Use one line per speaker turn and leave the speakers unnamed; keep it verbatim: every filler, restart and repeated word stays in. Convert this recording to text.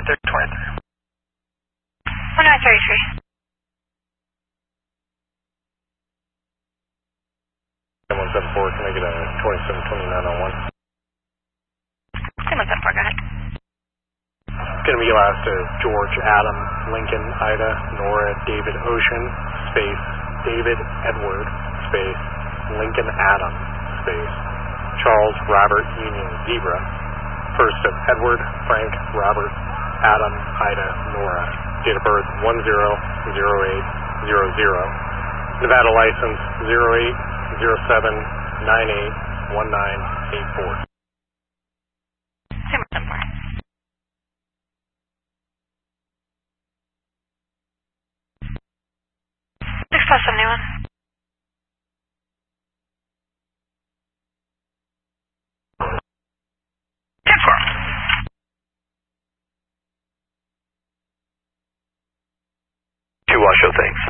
twenty-three twenty-three.
one nine thirty-three.
one seven four, can I get a twenty-seven twenty-nine on one?
one seven four, go ahead.
Going to be last to George, Adam, Lincoln, Ida, Nora, David, Ocean, space, David, Edward, space, Lincoln, Adam, space, Charles, Robert, Union, Zebra, first of Edward, Frank, Robert, Adam, Ida, Nora, date of birth one zero zero eight zero zero, Nevada license zero eight zero seven nine eight one nine eight four.
one seven four. six plus seventy-one. ten four.
Two Washoe, thanks.